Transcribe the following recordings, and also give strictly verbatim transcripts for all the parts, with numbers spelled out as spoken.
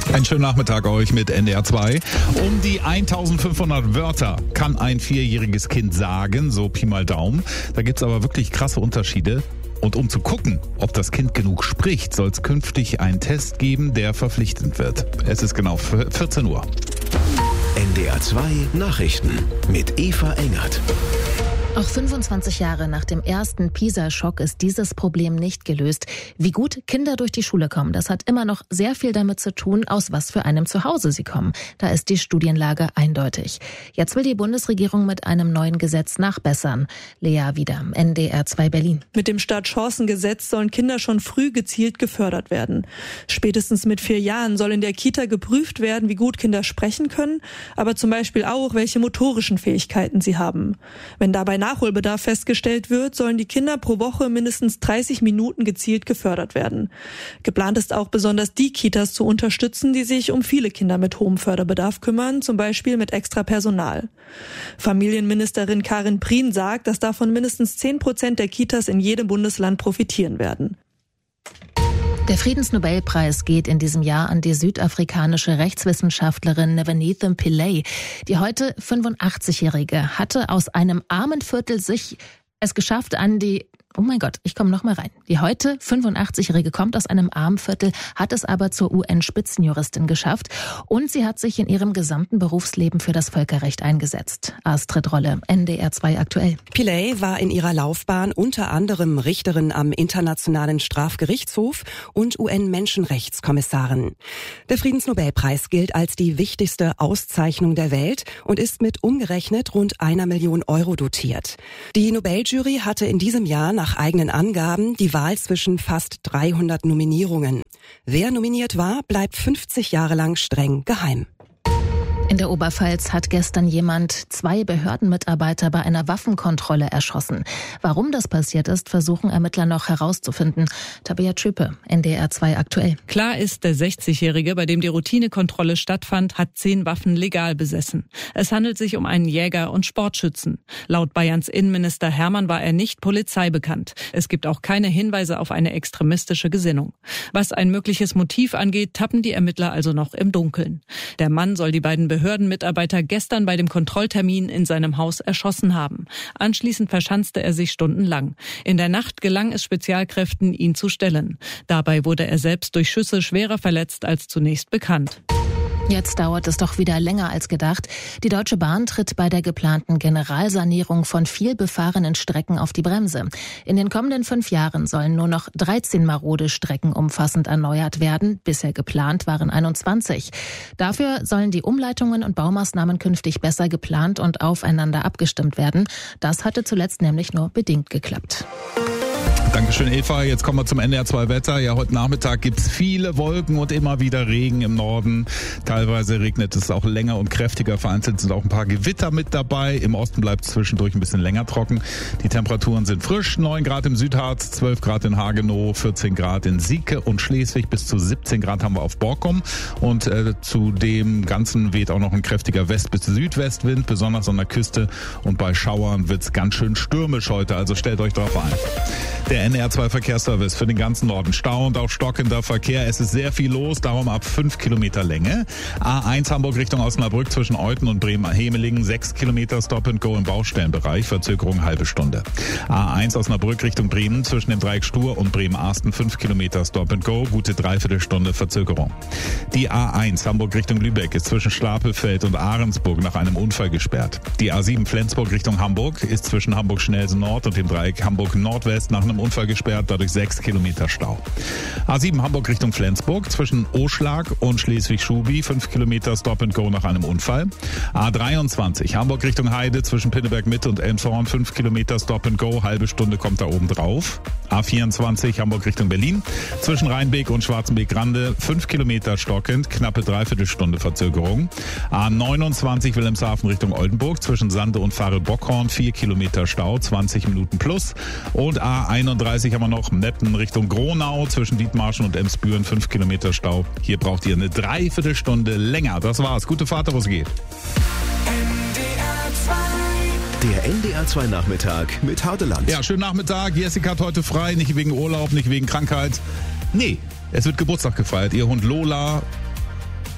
Einen schönen Nachmittag euch mit N D R zwei. Um die eintausendfünfhundert Wörter kann ein vierjähriges Kind sagen, so Pi mal Daumen. Da gibt's aber wirklich krasse Unterschiede. Und um zu gucken, ob das Kind genug spricht, soll es künftig einen Test geben, der verpflichtend wird. Es ist genau vierzehn Uhr. N D R zwei Nachrichten mit Eva Engert. Auch fünfundzwanzig Jahre nach dem ersten PISA-Schock ist dieses Problem nicht gelöst. Wie gut Kinder durch die Schule kommen, das hat immer noch sehr viel damit zu tun, aus was für einem Zuhause sie kommen. Da ist die Studienlage eindeutig. Jetzt will die Bundesregierung mit einem neuen Gesetz nachbessern. Lea Wieder, N D R zwei Berlin. Mit dem Startchancengesetz sollen Kinder schon früh gezielt gefördert werden. Spätestens mit vier Jahren soll in der Kita geprüft werden, wie gut Kinder sprechen können, aber zum Beispiel auch, welche motorischen Fähigkeiten sie haben. Wenn dabei Nachholbedarf festgestellt wird, sollen die Kinder pro Woche mindestens dreißig Minuten gezielt gefördert werden. Geplant ist auch besonders die Kitas zu unterstützen, die sich um viele Kinder mit hohem Förderbedarf kümmern, zum Beispiel mit extra Personal. Familienministerin Karin Prien sagt, dass davon mindestens zehn Prozent der Kitas in jedem Bundesland profitieren werden. Der Friedensnobelpreis geht in diesem Jahr an die südafrikanische Rechtswissenschaftlerin Nevenitha Pillay. Die heute fünfundachtzigjährige hatte aus einem armen Viertel sich es geschafft, an die Oh mein Gott, ich komme noch mal rein. Die heute fünfundachtzigjährige kommt aus einem armen Viertel, hat es aber zur U N-Spitzenjuristin geschafft und sie hat sich in ihrem gesamten Berufsleben für das Völkerrecht eingesetzt. Astrid Rolle, N D R zwei aktuell. Pillay war in ihrer Laufbahn unter anderem Richterin am Internationalen Strafgerichtshof und U N-Menschenrechtskommissarin. Der Friedensnobelpreis gilt als die wichtigste Auszeichnung der Welt und ist mit umgerechnet rund einer Million Euro dotiert. Die Nobeljury hatte in diesem Jahr nach eigenen Angaben die Wahl zwischen fast dreihundert Nominierungen. Wer nominiert war, bleibt fünfzig Jahre lang streng geheim. In der Oberpfalz hat gestern jemand zwei Behördenmitarbeiter bei einer Waffenkontrolle erschossen. Warum das passiert ist, versuchen Ermittler noch herauszufinden. Tabea Schüppe, N D R zwei aktuell. Klar ist, der sechzigjährige, bei dem die Routinekontrolle stattfand, hat zehn Waffen legal besessen. Es handelt sich um einen Jäger und Sportschützen. Laut Bayerns Innenminister Hermann war er nicht polizeibekannt. Es gibt auch keine Hinweise auf eine extremistische Gesinnung. Was ein mögliches Motiv angeht, tappen die Ermittler also noch im Dunkeln. Der Mann soll die beiden Behörden Behördenmitarbeiter gestern bei dem Kontrolltermin in seinem Haus erschossen haben. Anschließend verschanzte er sich stundenlang. In der Nacht gelang es Spezialkräften, ihn zu stellen. Dabei wurde er selbst durch Schüsse schwerer verletzt als zunächst bekannt. Jetzt dauert es doch wieder länger als gedacht. Die Deutsche Bahn tritt bei der geplanten Generalsanierung von viel befahrenen Strecken auf die Bremse. In den kommenden fünf Jahren sollen nur noch dreizehn marode Strecken umfassend erneuert werden. Bisher geplant waren einundzwanzig. Dafür sollen die Umleitungen und Baumaßnahmen künftig besser geplant und aufeinander abgestimmt werden. Das hatte zuletzt nämlich nur bedingt geklappt. Dankeschön, Eva. Jetzt kommen wir zum N D R zwei Wetter. Ja, heute Nachmittag gibt's viele Wolken und immer wieder Regen im Norden. Teilweise regnet es auch länger und kräftiger. Vereinzelt sind auch ein paar Gewitter mit dabei. Im Osten bleibt es zwischendurch ein bisschen länger trocken. Die Temperaturen sind frisch. neun Grad im Südharz, zwölf Grad in Hagenow, vierzehn Grad in Sieke und Schleswig. Bis zu siebzehn Grad haben wir auf Borkum. Und äh, zu dem Ganzen weht auch noch ein kräftiger West- bis Südwestwind. Besonders an der Küste und bei Schauern wird's ganz schön stürmisch heute. Also stellt euch drauf ein. Der N D R zwei Verkehrsservice für den ganzen Norden. Stau und auch stockender Verkehr. Es ist sehr viel los, darum ab fünf Kilometer Länge. A eins Hamburg Richtung Osnabrück zwischen Euthen und Bremen-Hemelingen. sechs Kilometer Stop and Go im Baustellenbereich. Verzögerung halbe Stunde. A eins Osnabrück Richtung Bremen zwischen dem Dreieck Stur und Bremen-Arsten. fünf Kilometer Stop and Go. Gute Dreiviertelstunde Verzögerung. Die A eins Hamburg Richtung Lübeck ist zwischen Stapelfeld und Ahrensburg nach einem Unfall gesperrt. Die A sieben Flensburg Richtung Hamburg ist zwischen Hamburg-Schnelsen Nord und dem Dreieck Hamburg-Nordwest nach einem Unfall gesperrt, dadurch sechs Kilometer Stau. A sieben Hamburg Richtung Flensburg zwischen Oschlag und Schleswig-Schubi, fünf Kilometer Stop and Go nach einem Unfall. A dreiundzwanzig Hamburg Richtung Heide zwischen Pinneberg Mitte und Elmshorn, fünf Kilometer Stop and Go, halbe Stunde kommt da oben drauf. A vierundzwanzig Hamburg Richtung Berlin zwischen Rheinbeek und Schwarzenbeek-Grande, fünf Kilometer stockend, knappe Dreiviertelstunde Verzögerung. A neunundzwanzig Wilhelmshaven Richtung Oldenburg zwischen Sande und Fahre-Bockhorn, vier Kilometer Stau, zwanzig Minuten plus. Und A einunddreißig haben wir noch Meppen Richtung Gronau zwischen Dithmarschen und Emsbüren, fünf Kilometer Stau. Hier braucht ihr eine Dreiviertelstunde länger. Das war's. Gute Fahrt, wo es geht. Der N D R zwei Nachmittag mit Hardeland. Ja, schönen Nachmittag. Jessica hat heute frei, nicht wegen Urlaub, nicht wegen Krankheit. Nee, es wird Geburtstag gefeiert. Ihr Hund Lola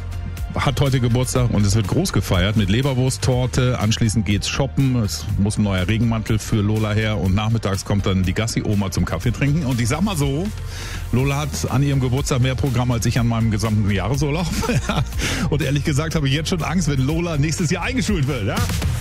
hat heute Geburtstag und es wird groß gefeiert mit Leberwursttorte. Anschließend geht's shoppen. Es muss ein neuer Regenmantel für Lola her und nachmittags kommt dann die Gassi-Oma zum Kaffee trinken. Und ich sag mal so, Lola hat an ihrem Geburtstag mehr Programm als ich an meinem gesamten Jahresurlaub. Und ehrlich gesagt habe ich jetzt schon Angst, wenn Lola nächstes Jahr eingeschult wird. Ja?